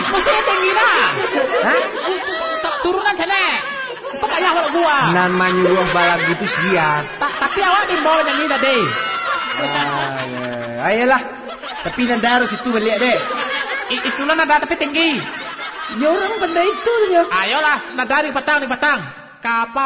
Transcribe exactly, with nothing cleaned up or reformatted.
Mesti tinggi dah. Hah? Turunan sana. Kok kayak awak gua. Nan manyuruh balap gitu siap. Ta tapi awak di bawah yang ini tadi. Ah, ya. Ayolah. Tapi nanda harus itu balik deh. I itulah nada tapi tinggi. Ya orang benda itu ya. Ayolah, nada di petang di petang. Kapal